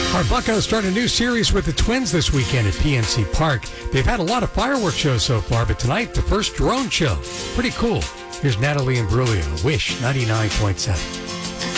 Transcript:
Our Buccos start a new series with the Twins this weekend at PNC Park. They've had a lot of fireworks shows so far, but tonight, the first drone show. Pretty cool. Here's Natalie Imbruglia, Wish 99.7.